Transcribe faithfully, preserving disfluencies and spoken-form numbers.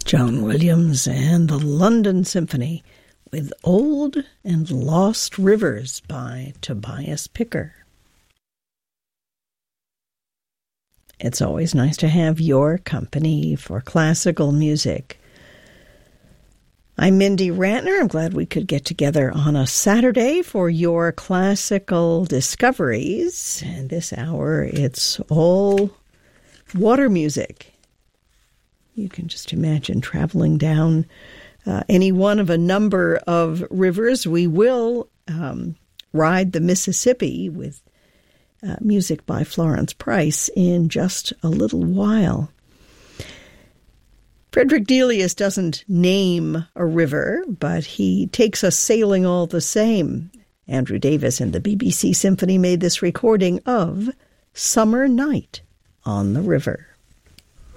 John Williams and the London Symphony with Old and Lost Rivers by Tobias Picker. It's always nice to have your company for classical music. I'm Mindy Rantner. I'm glad we could get together on a Saturday for your classical discoveries. And this hour, it's all water music. You can just imagine traveling down uh, any one of a number of rivers. We will um, ride the Mississippi with uh, music by Florence Price in just a little while. Frederick Delius doesn't name a river, but he takes us sailing all the same. Andrew Davis and the B B C Symphony made this recording of Summer Night on the River.